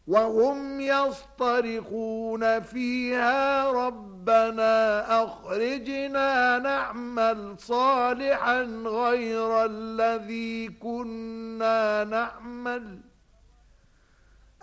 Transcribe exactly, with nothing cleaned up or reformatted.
وهم يصطرخون فيها ربنا أخرجنا نعمل صالحا غير الذي كنا نعمل